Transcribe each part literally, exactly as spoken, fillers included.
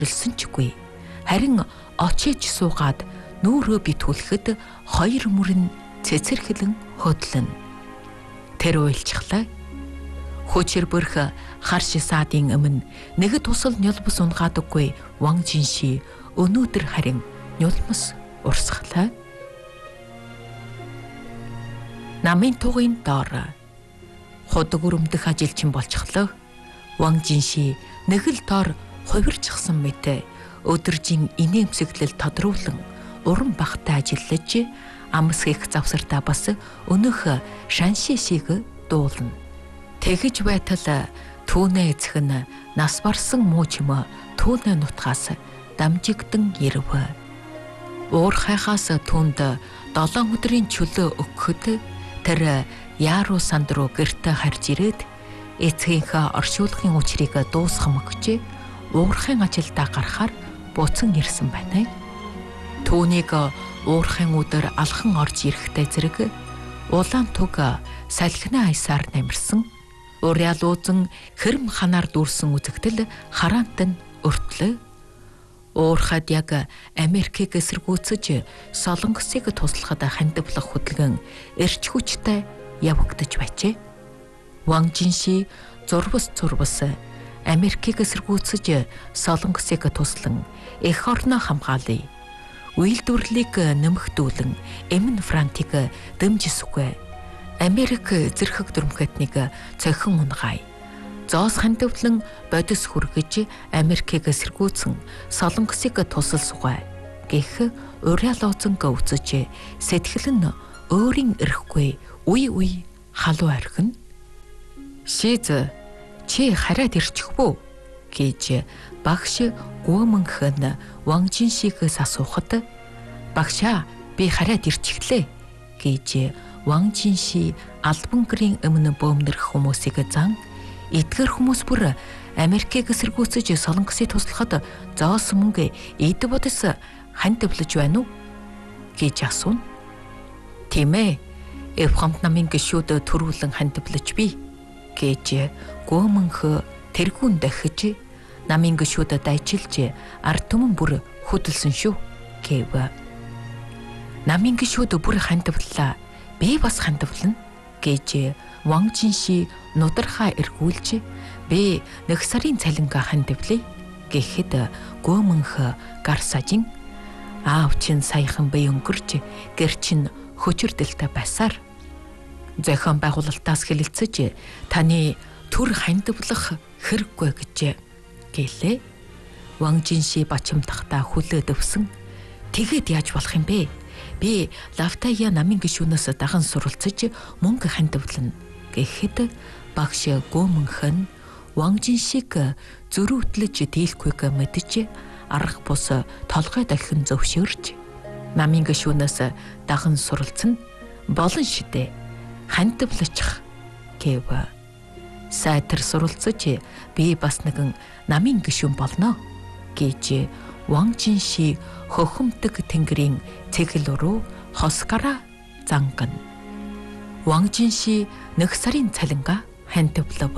Илсэн чгүй. Харин очиж суугаад нүүрөө битүүлэхэд хоёр мөрөн цэцэрхэлэн хөдлөн. Тэр уйлчихлаа. Хүчээр бүрх харш саадын өмнө нэг тусал нялбас унгадаггүй Ван Жинши өнөөдөр харин нялмас урсгалаа. Намын тугын доор худаг өрөмдөх ажилчин болчихлоо. Ван Жинши нэг л доор хувирчихсан мэт өдөржин инээмсэглэл тодруулан уран багтаа ажиллаж амс их завсартаа бас өнөөх шаншишиг дуулна. Тэгэж байтал түүнээ эзэх нь нас барсан муучмаа түүнээ нутгаас дамжигдан ирв. Уур хайхаас түүнд долоон өдрийн чөлөө өгөхөд тэр Яруу санд руу гэртээ харж ирээд эцгийнхээ оршуулгын учрыг дуусгах мөгч уурхайн ажилдаа гарахаар буцан ирсэн байна. Түүнийг уурхайн өдөр алхан орж ирэхтэй зэрэг улаан туг салхины айсаар намирсан уряал уузан хэрэм ханаар дүүрсэн үзэгдэл хараант нь өртлөө. Уурхад яг Америкийг эсэргүүцэж Солонгосыг туслахад хандивлах хөдөлгөөн эрч хүчтэй явагдаж байжээ. Ван Жинши зурвас зурвас Америкийг эсэргүүцэж Солонгосыг туслан эх орноо хамгаалъя. Үйлдвэрлэлийг нэмэгдүүлэн Эмн Франтыг дэмжисгүй. Америк зэрхэг дүрмхэтнийг цохин унгай. Зоос хандивлан бодис хүргэж Америкийг эсэргүүцэн Солонгосыг тусалсугай гэх уриал озонг өвцөж сэтгэл нь өөрийн эрэхгүй үе үе халуу архин. Шиз чи хараад ирчих бүү гэж багш Гуомэнхэн Ван Жиншигээс асуухад багшаа би хараад ирчихлээ гэж Ван Жинши албан гэрийн өмнө бөөмнөрх хүмүүсийг зан эдгэр хүмүүс бүр Америкийг эсэргүүцэж Солонгосыг туслахад зоос мөнгө эд бодис хандивлаж байна уу гэж асууна. Тийм ээ. Эвхамт намын гişүүд төрүүлэн хандивлаж би гэж Гуомэнхэ тэргүүн дахиж намын гişүүдэд ажиллаж ард түмэн бүр хөдөлсөн шүү гэв. Намын гişүүд бүр хандивлаа. Би бас хандивлана гэж Ван Жинши нудархаа эргүүлж би нэг сарын цалингаа хандивлая гэхэд Гуомэнхэ гар сажин аав чин саяхан бие өнгөрч гэр чин хөчөрдөлтэй байсаар зохион байгуулалтаас хэлэлцэж таны төр хандивлах хэрэггүй гэж гэлээ. Ван Жинши бачимдахтаа хүлээд өвсөн. Тэгэд яаж болох юм бэ? Би Лавтая намын гишүүнээс даган суралцаж мөнгө хандивлана гэхэд багш Гуомэнхэн Ван Жиншиг зөрүүтлэж дийлхүйг мэдж арга бус толгой дахин зөвшөөрч намын гишүүнээс даган суралцсан болон шидэ хандивлачих гэв. Сайтар суралцаж би бас нэгэн намын гишүүн болно гэж Ван Жинши хөхөмтөг тэнгэрийн цэгэл рүү хосгараа зангана. Ван Жинши нэг сарын цалингаа хандивлав.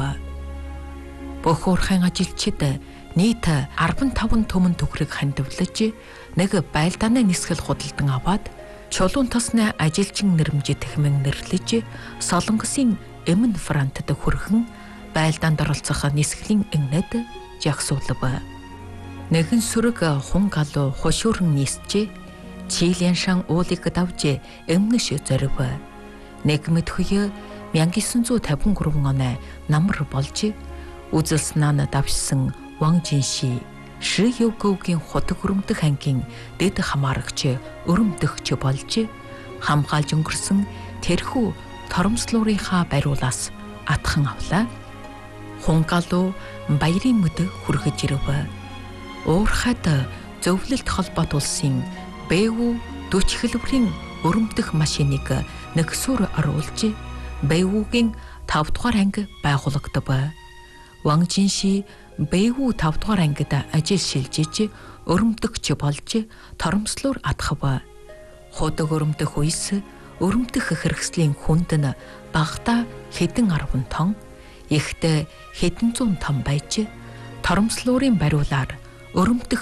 Бүх уурхайн ажилчид нийт арван таван түмэн төгрөг хандивлаж нэг байлдааны нисгэл худалдан аваад чулуун тосны ажилчин нэрмжид хэмээн нэрлэж Солонгосын Эмн Франтад хүрхэн байлдаанд оролцох нисгэлийн игнэд жагсуулав. Нэгэн сүрэг хун галуу хушуурн нийсчээ Чилийн шан уулыг давж эмнэш зорив. Нэг мэдхүйе мянга девятьсот пятьдесят три оны намар болж үзэлснаа давшсан Ван Жинши Ши Югогийн худаг өрөмдөх ангийн дэд хамаарагч өрөмдөгч болж хамгаалж өнгөрсөн тэрхүү торомслуурынхаа бариулаас атхан авлаа. Хунгалуу баярын мэд хүргэж ирв. Уурхайд зөвлөлт холбоот улсын Бэйвүү дөч хэлбэрийн өрөмдөх машиныг нэгсүр оруулж Бэйвүүгийн тав дугаар анги байгуулагдав. Ван Жинши Бэйвүү тав дугаар ангид ажил шилжиж өрөмдөгч болж торомслуур атхав. Худаг өрөмдөх үес өрөмдөх хэрэгслийн хүнд нь багада хэдэн арван тонн, ихтэй хэдэн зуун тонн байж торомслуурын бариулаар өрөмтөх